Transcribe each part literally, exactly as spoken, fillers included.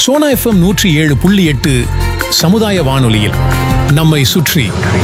Sona FM நூற்றி ஏழு புள்ளி எட்டு சமுதாய வானொலியில் நம்மை சுற்றி.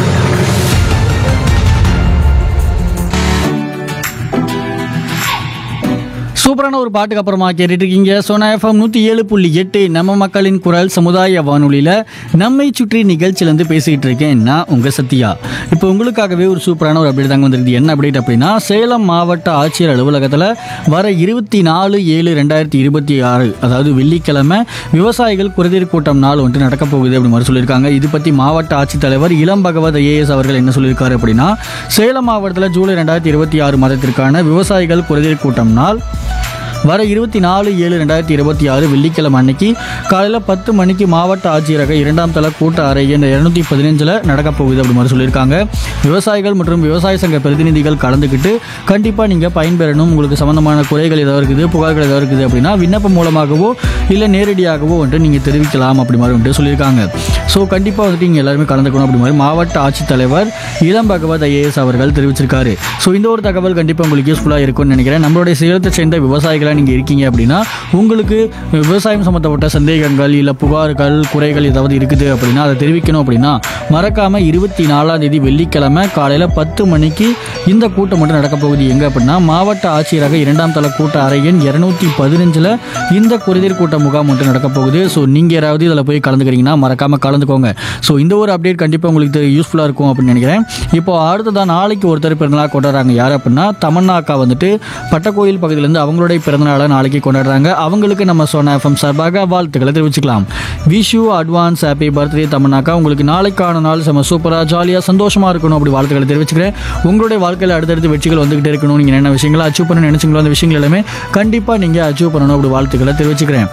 சூப்பரான ஒரு பாட்டுக்கு அப்புறமா கேட்டுட்டு இருக்கீங்க சோனா எஃப்எம் நூற்றி ஏழு புள்ளி எட்டு நம்ம மக்களின் குரல் சமுதாய வானொலியில் நம்மை சுற்றி நிகழ்ச்சியிலேருந்து பேசிகிட்டு இருக்கேன் நான் உங்கள் சத்யா. இப்போ உங்களுக்காகவே ஒரு சூப்பரான ஒரு அப்டேட் தாங்க வந்துருக்குது. என்ன அப்டேட் அப்படின்னா, சேலம் மாவட்ட ஆட்சியர் அலுவலகத்தில் வர இருபத்தி நாலு ஏழு ரெண்டாயிரத்தி இருபத்தி ஆறு அதாவது வெள்ளிக்கிழமை விவசாயிகள் குறைதீர் கூட்டம் நாள் வந்துட்டு நடக்க போகுது அப்படி மாதிரி சொல்லியிருக்காங்க. இது பற்றி மாவட்ட ஆட்சித்தலைவர் இளம் பகவத் ஐஏஎஸ் அவர்கள் என்ன சொல்லியிருக்காரு அப்படின்னா, சேலம் மாவட்டத்தில் ஜூலை ரெண்டாயிரத்தி இருபத்தி ஆறு மாதத்திற்கான விவசாயிகள் குறைதீர் கூட்டம் நாள் வர இருபத்தி நாலு ஏழு ரெண்டாயிரத்தி இருபத்தி ஆறு வெள்ளிக்கிழமை அன்னைக்கு காலையில் பத்து மணிக்கு மாவட்ட ஆட்சியரக இரண்டாம் தள கூட்ட அறை என்ற இரநூத்தி பதினஞ்சில் நடக்க போகுது அப்படி மாதிரி சொல்லியிருக்காங்க. விவசாயிகள் மற்றும் விவசாய சங்க பிரதிநிதிகள் கலந்துக்கிட்டு கண்டிப்பாக நீங்கள் பயன்பெறணும். உங்களுக்கு சம்மந்தமான குறைகள் ஏதாவது இருக்குது, புகார்கள் ஏதாவது இருக்குது அப்படின்னா விண்ணப்பம் மூலமாகவோ இல்லை நேரடியாகவோ வந்துட்டு நீங்கள் தெரிவிக்கலாம் அப்படி மாதிரி வந்துட்டு சொல்லியிருக்காங்க. ஸோ கண்டிப்பாக வந்துட்டு நீங்கள் எல்லாருமே கலந்துக்கணும் அப்படி மாதிரி மாவட்ட ஆட்சித்தலைவர் இளம் பகவத் ஐஏஎஸ் அவர்கள் தெரிவிச்சிருக்காரு. ஸோ இந்த ஒரு தகவல் கண்டிப்பாக உங்களுக்கு யூஸ்ஃபுல்லாக இருக்கும்னு நினைக்கிறேன். நம்மளுடைய சேலத்தை சேர்ந்த விவசாயிகளை நீங்கள் இருக்கீங்க அப்படின்னா உங்களுக்கு விவசாயம் சம்மந்தப்பட்ட சந்தேகங்கள் இல்லை புகார்கள் குறைகள் ஏதாவது இருக்குது அப்படின்னா அதை தெரிவிக்கணும் அப்படின்னா மறக்காமல் இருபத்தி நாலாம் தேதி வெள்ளிக்கிழமை காலையில் பத்து மணிக்கு இந்த கூட்டம் மட்டும் நடக்க போகுது. எங்கே அப்படின்னா மாவட்ட ஆட்சியரக இரண்டாம் தள கூட்ட அறை எண் இரநூத்தி பதினஞ்சில் இந்த குறைதீர் கூட்ட முகாம் மட்டும் நடக்க போகுது. ஸோ நீங்கள் யாராவது இதில் போய் கலந்துக்கிறீங்கன்னா மறக்காமல் கலந்துக்கோங்க. ஸோ இந்த ஒரு அப்டேட் கண்டிப்பாக உங்களுக்கு யூஸ்ஃபுல்லாக இருக்கும் அப்படின்னு நினைக்கிறேன். இப்போ அடுத்ததான் நாளைக்கு ஒருத்தர் பிறந்தநாள் கொண்டாடுறாங்க. யார் அப்படின்னா தமன்னா அக்கா வந்துட்டு பட்டக்கோயில் பகுதியிலேருந்து அவங்களுடைய பிறந்தநாளை நாளைக்கு கொண்டாடுறாங்க. அவங்களுக்கு நம்ம சோனா எஃப்எம் சார்பாக வாழ்த்துக்களை தெரிவிச்சுக்கலாம். Wish you advance happy birthday தமன்னாக்கா. உங்களுக்கு நாளைக்கான நாள் செம்ம சூப்பராக ஜாலியாக சந்தோஷமாக இருக்கணும் அப்படி வாழ்த்துக்களை தெரிவிச்சுக்கிறேன். உங்களுடைய வாழ்க்கையில் அடுத்தடுத்து வெற்றிகள் வந்துகிட்டே இருக்கணும். நீங்கள் என்ன விஷயங்களை அச்சீவ் பண்ணணும்னு நினைச்சிங்களோ அந்த விஷயங்கள் எல்லாமே கண்டிப்பாக நீங்கள் அச்சீவ் பண்ணணும் அப்படி வாழ்த்துக்களை தெரிவிச்சுக்கிறேன்.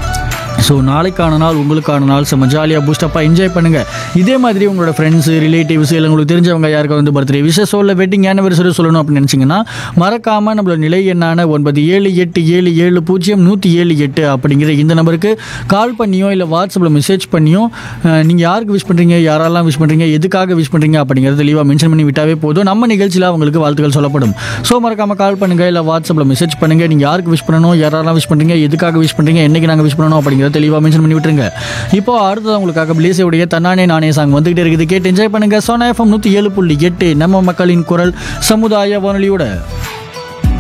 ஸோ நாளைக்கான நாள் உங்களுக்கான நாள் செம்ம ஜாலியாக பூஸ்டப்பாக என்ஜாய் பண்ணுங்கள். இதே மாதிரி உங்களோட ஃப்ரெண்ட்ஸு ரிலேட்டிவ்ஸ் இல்லை உங்களுக்கு தெரிஞ்சவங்க யாருக்கு வந்து பர்த்டே விஷயம் இல்லை வெட்டிங் ஆனிவர்சரி சொல்லணும் அப்படின்னு நினச்சிங்கன்னா மறக்காமல் நம்மளோட நிலை எண்ணான ஒன்பது ஏழு எட்டு ஏழு ஏழு பூஜ்ஜியம் நூற்றி ஏழு எட்டு அப்படிங்கிற இந்த நம்பருக்கு கால் பண்ணியோ இல்லை வாட்ஸ்அப்பில் மெசேஜ் பண்ணியோ நீங்கள் யாருக்கு விஷ் பண்ணுறீங்க, யாரெல்லாம் விஷ் பண்ணுறீங்க, எதுக்காக விஷ் பண்ணுறீங்க அப்படிங்கிறது தெளிவாக மென்ஷன் பண்ணி விட்டாவே போதும். நம்ம நிகழ்ச்சியில் அவங்களுக்கு வாழ்த்துக்கள் சொல்லப்படும். ஸோ மறக்காமல் கால் பண்ணுங்கள் இல்லை வாட்ஸ்அப்பில் மெசேஜ் பண்ணுங்கள். நீங்கள் யாருக்கு விஷ் பண்ணணும், யாரெல்லாம் விஷ் பண்ணுறீங்க, எதுக்காக விஷ் பண்ணுறீங்க, என்றைக்கு நாங்கள் விஷ் பண்ணணும் அப்படிங்கிறது தெளிவாக மென்ஷன் பண்ணி விட்டுருங்க. இப்போ அடுத்தது உங்களுக்காக பிளேஸோடைய தன்னானே நானே சாங் வந்துகிட்டே இருக்குது. கேட்டு என்ஜாய் பண்ணுங்க. சோனா எஃப்எம் நூற்றி ஏழு புள்ளி எட்டு நம்ம மக்களின் குரல் சமுதாய வானொலியோட.